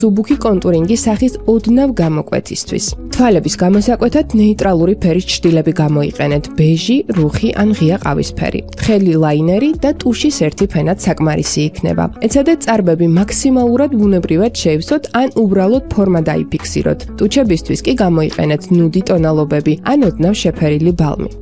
მსუბუქი კონტურინგი სახის ოდნავ გამოკვეთისთვის. თვალების გამოსაკვეთად ნეიტრალური ფერის ჩრდილები გამოიყენეთ: ბეჟი, რუხი ან ღია ყავისფერი. თხელი ლაინერი და ტუშის ერთი ფენად საკმარისი იქნება. ეცადეთ წარბები მაქსიმალურად ბუნებრივად შეივსოთ ან უბრალოდ ფორმა დაიფიქსიროთ. ტუჩებისთვის კი გამოიყენეთ ნუდი ტონალობები ან ოდნავ შეფერილი ბალმი.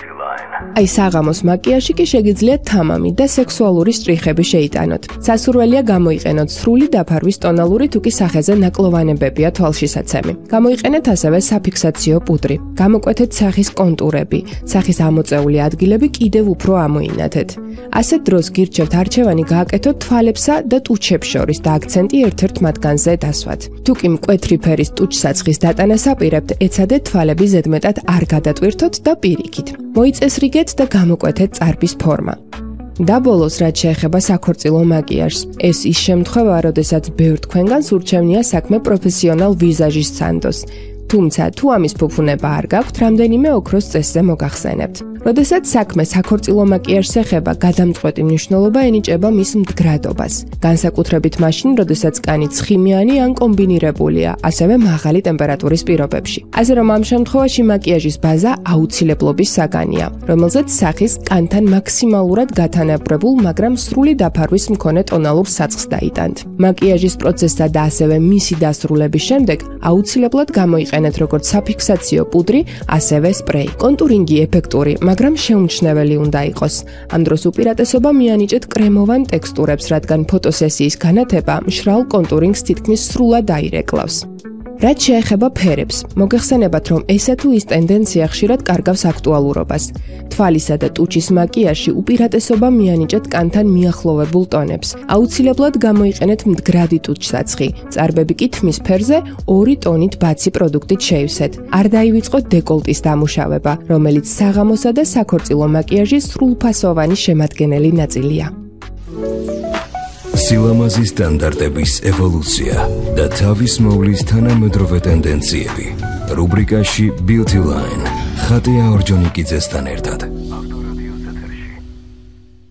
აი საღამოს მაკიაჟი კი შეგიძლიათ თამამი და სექსუალური შტრიხები შეიტანოთ. სასურველია გამოიყენოთ სრული დაფარვის ტონალური თუ კი სახეზე ნაკლოვანებებია თვალშისაცემი. გამოიყენეთ ასევე საფიქსაციო პუდრი. გამოკვეთეთ სახის კონტურები. სახის ამოწეული ადგილები კიდევ უფრო ამოინათეთ. ასეთ დროს გირჩევთ არჩევანი გააკეთოთ თვალებსა და ტუჩებს შორის და აქცენტი ერთ-ერთ მათგანზე დასვათ. თუ კი მკვეთრი ფერის ტუჩსაცხის დატანას აპირებთ, ეცადეთ თვალები ზედმეტად არ გადატვირთოთ და პირიქით. მოიწესრიგეთ და გამოკვეთეთ წარბის ფორმა. და ბოლოს, რაც შეეხება საქორწილო მაკიაჟს, ეს ის შემთხვევაა, როდესაც ბევრ თქვენგანს ურჩევნია საქმე პროფესიონალ ვიზაჟის სანდოს. თუმცა, თუ ამის ფუფუნება არ გაქვთ, რამდენიმე ოქროს წესზე მოგახსენებთ. როდესაც საქმე საქორწილო მაკიაჟს ეხება, გადამწყვეტი მნიშვნელობა ენიჭება მის მდგრადობას. განსაკუთრებით მაშინ, როდესაც კანი ცხიმიანი ან კომბინირებულია, ასევე მაღალი ტემპერატურის პირობებში. ასე რომ ამ შემთხვევაში მაკიაჟის ბაზა აუცილებლობის საგანია, რომელზეც სახის კანთან მაქსიმალურად გათანაბრებულ, მაგრამ სრული დაფარვის მქონე ტონალურ საწყს დაიტანთ. მაკიაჟის პროცესსა და ასევე მისი დასრულების შემდეგ აუცილებლად გამოიყენეთ როგორც საფიქსაციო პუდრი, ასევე სპრეი. კონტურინგი ეფექტური, მაგრამ შეუმჩნეველი უნდა იყოს. ამ დროს უპირატესობა მიანიჭეთ კრემოვან ტექსტურებს, რადგან ფოტოსესიის განათება მშრალ კონტურინგს თითქმის სრულად აირეკლავს. რაც შეეხება ფერებს, მოგეხსენებათ, რომ ესა თუ ის ტენდენცია ხშირად კარგავს აქტუალურობას. თვალისა და ტუჩის მაკიაჟში უპირატესობა მიანიჭეთ კანთან მიახლოვებულ ტონებს. აუცილებლად გამოიყენეთ მდგრადი ტუჩსაცხი. წარბები კი თმის ფერზე 2 ტონით ბაცი პროდუქტით შეივსეთ. არ დაივიწყოთ დეკოლტის დამუშავება, რომელიც საღამოსა და საქორწილო მაკიაჟის სრულფასოვანი შემადგენელი ნაწილია. სილამაზის სტანდარტების ევოლუცია და თავის მოვლის თანამედროვე ტენდენციები. რუბრიკაში Beauty Line ხატია ორჯონიკიძესთან ერთად.